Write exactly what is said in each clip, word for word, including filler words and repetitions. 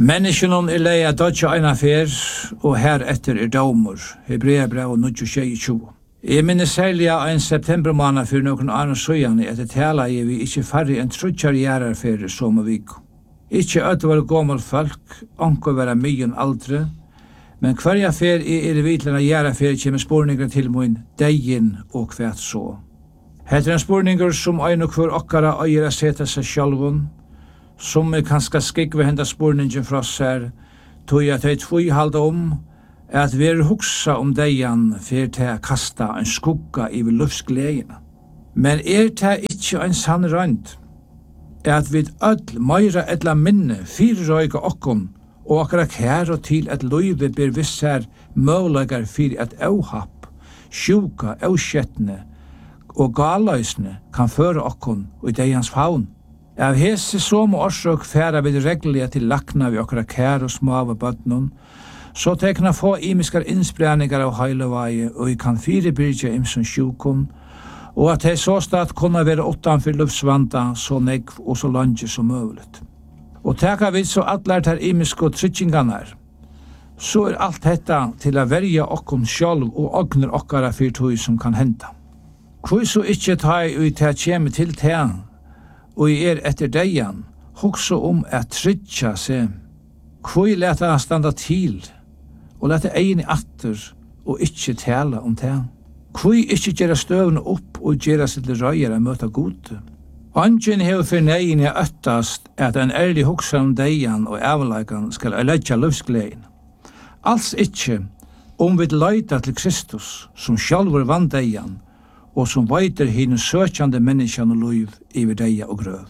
Menneskene er leie dødja en affær, og heretter er domur, Hebreabrev nitton tjue. Jeg minnes særlig av en septembermåned for noen annen søgjane etter tala jeg vi ikke færre enn trutjar gjerarferie som og vik. Ikke øde var gammel folk, anker være myen aldre, men hver affær er i vitlende gjerarferie kommer spurninger til min degin og kvært så. Heter en spurninger som ein og hver okkara øyer å sette seg sjálvun, som er kanskje skikve henda spurningen fra seg, tog jeg til tvoi halda om, at vi er hugsa om deian for til å kasta en skugga i luftsgledene. Men er det ikke en sann rønt, at vi ødel meira etla minne fyrrøyga okkon, og akkara kær og til at løyve ber vissar møvlegar fyrir at auhapp, sjuka, auskjettne og galøysne kan føre okkon i deians faun. Av hese som orsøk færa vid reglige til lakna vi okkara kær og smave bøtnun, så tekna få imiskar innspreningar av heilevaie og vi kan fyrebyrja imsum sjukon, og at det så stad kunne være utanfor luftsvanda så negv og så lange som møvlet. Og teka vi så atler ter imisko trytjinganar, så er alt detta til a verja okkon sjálv og ogner okkara fyrtøy som kan henta. Hvor så ikkje ta i til kjemi til tean, og i er etter deian, hoksa om at trytja seg, hvor leta standa til, og leta egin i atter, og ikkje tala om tean. Hvor ikkje gjerra støvne opp og gjerra seg til røyere møta gode. Angen hever for negin i øttast at en ærlig hoksa om deian og avleikan skal elegja luftsgleden. Alls ikkje om vi leita til Kristus, som sjálfur vann deian, og som veiter hinn søkjande menneskjan og liv iver deia og grøv.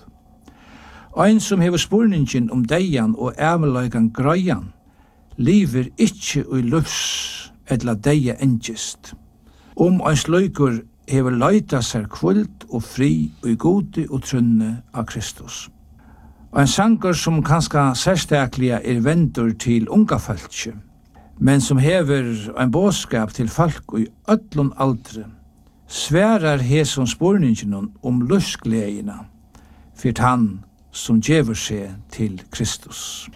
Ein som hever spurningen om deian og avleikan grøyan, liver ikkje ui lufs etla deia engist. Om ein sløykur hever leita seg kvult og fri og gode og trunne av Kristus. Ein sanger som kanska særstakliga er vendur til unga fölkje, men som hever ein båskap til folk i öllun aldre, sverar hesom spurningen om luftsgledina, fyrt han som gjever seg til Kristus.